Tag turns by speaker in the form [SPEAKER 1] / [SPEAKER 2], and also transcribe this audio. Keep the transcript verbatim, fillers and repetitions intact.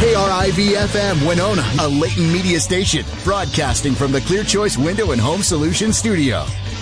[SPEAKER 1] K R I V F M Winona, a Leighton Media station, broadcasting from the Clear Choice Window and Home Solutions studio.